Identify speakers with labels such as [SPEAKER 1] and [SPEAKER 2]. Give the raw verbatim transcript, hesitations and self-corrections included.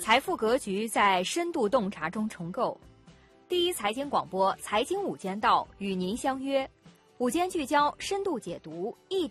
[SPEAKER 1] 财富格局在深度洞察中重构。第一财经广播财经午间道与您相约，午间聚焦，深度解读，一